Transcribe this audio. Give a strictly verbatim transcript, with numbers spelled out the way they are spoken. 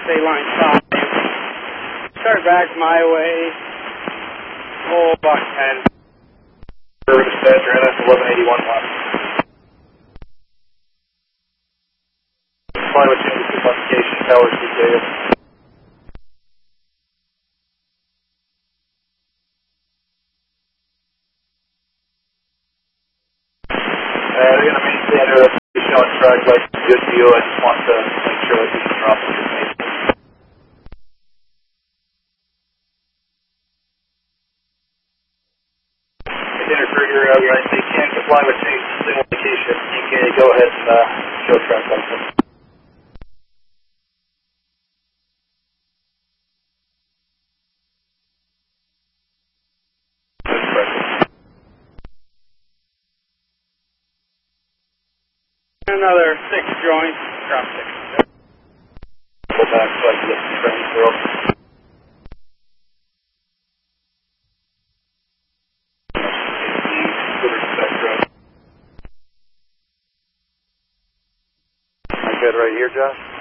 state line five. Start back my way. Oh, about ten. Dispatch, N S eleven eighty-one left. Climate change classification, tower C K. Uh, they're going to maintain their showing track like good to you. I just want to make sure that you can drop the information. Container Krieger, uh, right, they can comply with change to signal indication. You can go ahead and uh, show track license. Another six joints. Drop six. Go back so I can get some training for them. Good right here, Josh.